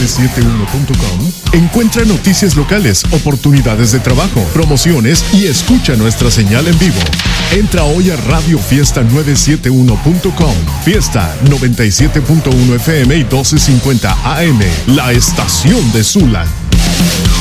fiesta971.com encuentra noticias locales, oportunidades de trabajo, promociones y escucha nuestra señal en vivo. Entra hoy a Radio Fiesta971.com. Fiesta 97.1 FM y 1250 AM, la estación de Sula.